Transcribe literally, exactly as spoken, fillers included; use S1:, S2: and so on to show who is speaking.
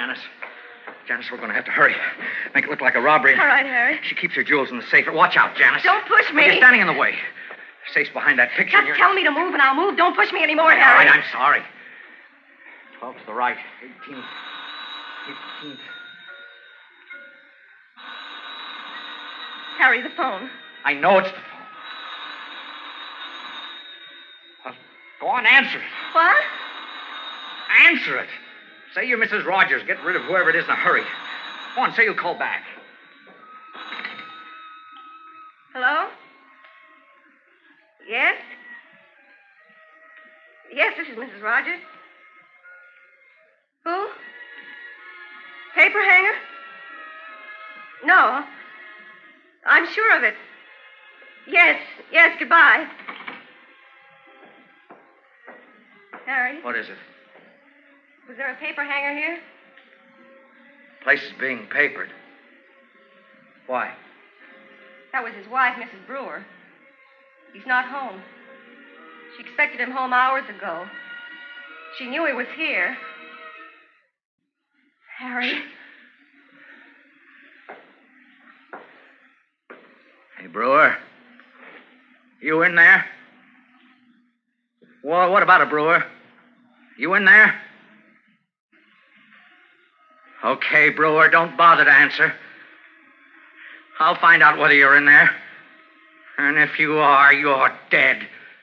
S1: Janice. Janice, we're going to have to hurry. Make it look like a robbery.
S2: All right, Harry.
S1: She keeps her jewels in the safe. Watch out, Janice.
S2: Don't push me.
S1: You're standing in the way. Safe's behind that picture.
S2: Just
S1: you're...
S2: tell me to move and I'll move. Don't push me anymore,
S1: All
S2: Harry.
S1: right, I'm sorry. twelve to the right. eighteenth. eighteenth.
S2: Harry, the phone.
S1: I know it's the phone. Well, go on, answer it.
S2: What?
S1: Answer it. Say you're Missus Rogers. Get rid of whoever it is in a hurry. Go on, say you'll call back.
S2: Hello? Yes? Yes, this is Missus Rogers. Who? Paper hanger? No. I'm sure of it. Yes, yes, goodbye. Harry?
S1: What is it?
S2: Was there a paper hanger here?
S1: Place is being papered. Why?
S2: That was his wife, Missus Brewer. He's not home. She expected him home hours ago. She knew he was here. Harry.
S1: Hey, Brewer. You in there? Well, what about it, Brewer? You in there? Okay, Brewer, don't bother to answer. I'll find out whether you're in there. And if you are, you're dead.